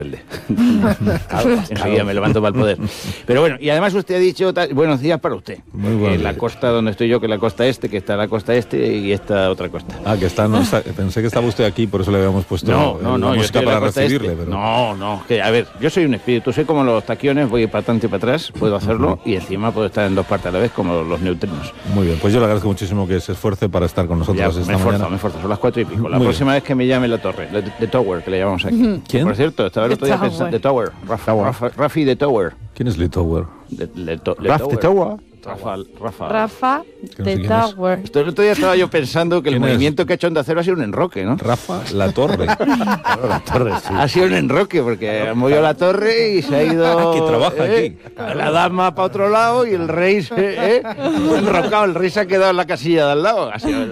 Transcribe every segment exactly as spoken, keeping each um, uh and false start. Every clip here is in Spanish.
Enseguida me levanto para el poder. Pero bueno, y además usted ha dicho ta- buenos días para usted. Muy buenos En la días. costa donde estoy yo, que es la costa este, que está la costa este y esta otra costa. Ah, que está, no está, pensé que estaba usted aquí, por eso le habíamos puesto No, eh, no, la no, yo música estoy en la para costa recibirle. este. Pero... No, no, que a ver, yo soy un espíritu, soy como los taquiones, voy para adelante y para atrás, puedo hacerlo y encima puedo estar en dos partes a la vez, como los neutrinos. Muy bien, pues yo le agradezco muchísimo que se esfuerce para estar con nosotros Ya, esta me esfuerzo, mañana. me esfuerzo, son las cuatro y pico. La Muy próxima vez que me llame la torre, la- The Tower, que le llamamos aquí. ¿Quién? Por cierto, estaba el The otro día Tower. pensando, The Tower, Rafa, Rafa, Rafi The Tower. ¿Quién es Lee Tower? De, de to, de Raf de Tower. Rafa, Rafa. Rafa Que no sé de quién es. Tower. Esto el otro día estaba yo pensando que el ¿Quién es? movimiento que ha hecho Onda Cero ha sido un enroque, ¿no? Rafa La Torre. Claro, la torre, sí. Ha sido un enroque, porque ha movido la torre y se ha ido... Ah, que trabaja ¿eh? La dama para otro lado y el rey se... ¿eh? enrocado, el rey se ha quedado en la casilla de al lado. Ha sido-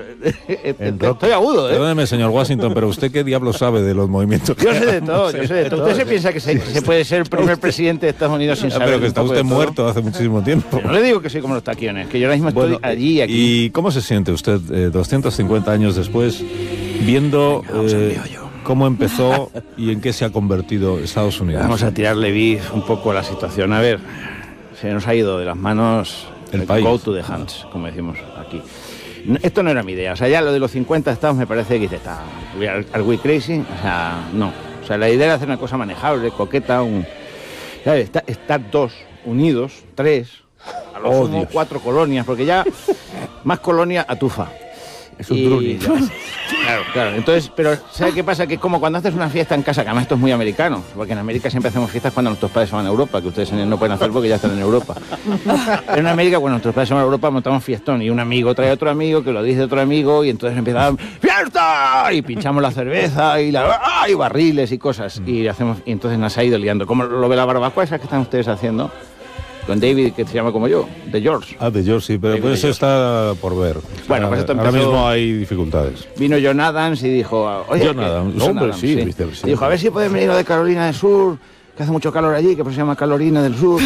Estoy agudo, ¿eh? Perdóneme, señor Washington, pero ¿usted qué diablo sabe de los movimientos? Yo sé de todo, yo sé de todo. ¿Usted se piensa que se, se puede ser el primer presidente de Estados Unidos sin Ah, saber pero que un está poco usted de todo? muerto hace muchísimo tiempo. No le digo que soy como los taquiones, que yo ahora mismo Bueno, estoy allí, aquí. ¿y cómo se siente usted eh, doscientos cincuenta años después viendo eh, cómo empezó y en qué se ha convertido Estados Unidos? Vamos a tirarle bif un poco a la situación. A ver, se nos ha ido de las manos El país. Go to the hands, como decimos aquí. No, esto no era mi idea. O sea, ya lo de los cincuenta estados me parece que dice, está, are, are we crazy? O sea, no. O sea, la idea era hacer una cosa manejable, coqueta, un... ¿sabes? Está- Estar dos unidos, tres, a lo Oh, sumo Dios. cuatro colonias, porque ya más colonia atufa. Es un Y- druni. Claro, claro. Entonces, pero ¿sabes qué pasa? Que como cuando haces una fiesta en casa, que además esto es muy americano, porque en América siempre hacemos fiestas cuando nuestros padres se van a Europa, que ustedes no pueden hacer porque ya están en Europa. Pero en América, cuando nuestros padres se van a Europa, montamos fiestón y un amigo trae a otro amigo, que lo dice otro amigo, y entonces empiezan ¡fiesta! Y pinchamos la cerveza y, la, ¡ah! y barriles y cosas. Y hacemos y entonces nos ha ido liando. Como lo de la barbacoa esa que están ustedes haciendo, con David, que se llama como yo, de George. Ah, de George, sí, pero David pues de eso está por ver. O sea, Bueno, pues esto ahora empezó- mismo hay dificultades. Vino John Adams y dijo, oye, John que- Adams, John hombre, Adams, sí, vicepresidente. Y dijo, a ver si pueden venir los de Carolina del Sur, que hace mucho calor allí, que por eso se llama Carolina del Sur.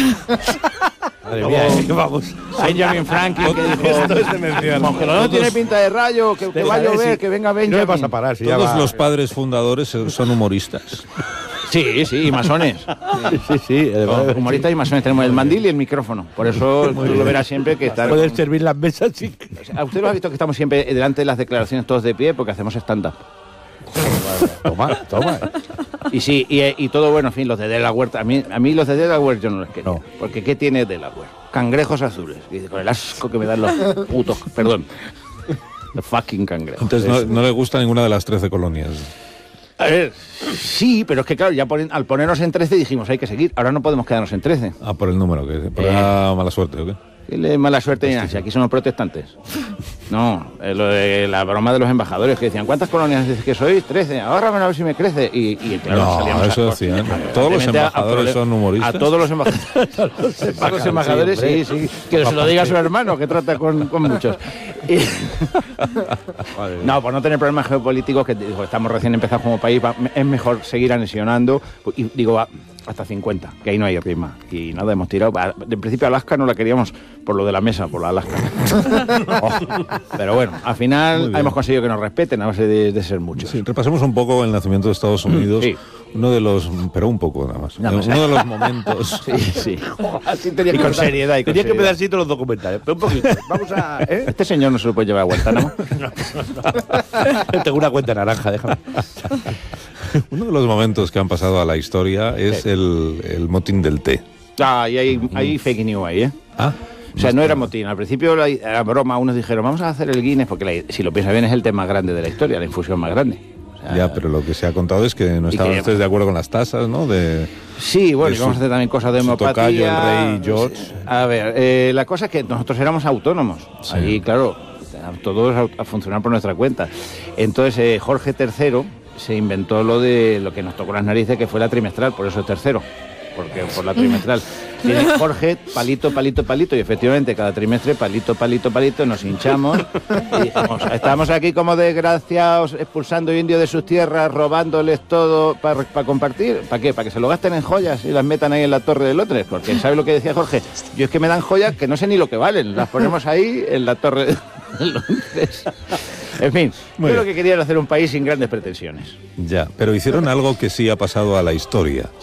Madre mía, ¿eh? Vamos. Benjamin Franklin, que dijo, Esto es demencial. como que no tiene pinta de rayo, que, que va a Dejaré, llover, sí. que venga No Benjamin. me vas a parar, si ya Todos va- los padres fundadores son humoristas. Sí, sí, y masones. Sí, sí. Los humoristas y masones tenemos el mandil y el micrófono. Por eso tú lo verás siempre que está... Puedes servir las mesas sin... ¿A usted lo ha visto que estamos siempre delante de las declaraciones todos de pie porque hacemos stand-up? Toma, toma. Y sí, y, y todo bueno, en fin, los de Delaware, a mí, a mí los de Delaware yo no los quería. No. Porque ¿qué tiene Delaware? Cangrejos azules. Y dice, con el asco que me dan los putos, perdón, los fucking cangrejos. Entonces no, no le gusta ninguna de las trece colonias. A ver, sí, pero es que claro, ya ponen- al ponernos en trece dijimos, hay que seguir, ahora no podemos quedarnos en trece. Ah, por el número, que por Eh. la mala suerte, ¿o qué? ¿Qué le mala suerte ni nada? Si aquí somos protestantes. No, eh, lo de la broma de los embajadores que decían, ¿cuántas colonias dices que sois? trece, ahórrame a ver si me crece. Y, y claro, No, salíamos eso a- decían. ¿Todos los obviamente a- a embajadores prole- son humoristas? A todos los embajadores. a los embajadores, sí, sí. Que se lo diga a su hermano, que trata con, con muchos. Y- no, por no tener problemas geopolíticos, que digo, estamos recién empezados como país, va- es mejor seguir anexionando. Y digo, va, hasta cincuenta, que ahí no hay rima. Y nada, hemos tirado. Va, en principio Alaska no la queríamos por lo de la mesa, por la Alaska. Pero bueno, al Muy final bien. hemos conseguido que nos respeten a base de, de ser muchos. Sí, repasemos un poco el nacimiento de Estados Unidos. Sí. Uno de los, pero un poco nada más. Nada más. Uno de los momentos. Sí, sí. Así tenía Y que con empezar- seriedad, y con Tenía que seriedad. empezar así todos los documentales. Pero un poquito. Vamos a... ¿eh? Este señor no se lo puede llevar a Guantánamo. Tengo una cuenta naranja, déjame. Uno de los momentos que han pasado a la historia es Sí. el, el motín del té. Ah, y hay, hay fake news ahí, ¿eh? Ah, O sea, no era motín. Al principio la, era broma. Unos dijeron, vamos a hacer el Guinness, porque la- si lo piensas bien es el tema más grande de la historia, la infusión más grande. O sea, ya, pero lo que se ha contado es que no estaban que- ustedes de acuerdo con las tasas, ¿no? De, Sí, bueno, de y vamos su- a hacer también cosas de su homeopatía. tocayo, el rey George. A ver, eh, la cosa es que nosotros éramos autónomos. Sí. Allí, claro, todos a, a funcionar por nuestra cuenta. Entonces, eh, Jorge tercero se inventó lo de lo que nos tocó las narices, que fue la trimestral, por eso es tercero. Porque por la trimestral. Tiene Jorge, palito, palito, palito, y efectivamente cada trimestre, palito, palito, palito, nos hinchamos. Y dijimos, estamos aquí como desgraciados, expulsando indios de sus tierras, robándoles todo para compartir. ¿Para qué? ¿Para que se lo gasten en joyas y las metan ahí en la Torre de Londres? Porque ¿sabe lo que decía Jorge? Yo es que me dan joyas que no sé ni lo que valen, las ponemos ahí en la Torre de Londres. En fin, Muy yo lo bien. que quería era hacer un país sin grandes pretensiones. Ya, pero hicieron algo que sí ha pasado a la historia.